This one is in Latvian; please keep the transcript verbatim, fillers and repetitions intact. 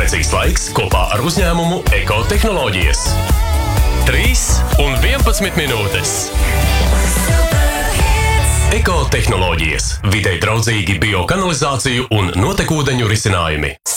Saulaicīgs laiks kopā ar uzņēmumu Ekotehnoloģijas. trīs un vienpadsmit minūtes. Ekotehnoloģijas. Videi draudzīgi biokanalizāciju un notekūdeņu risinājumi.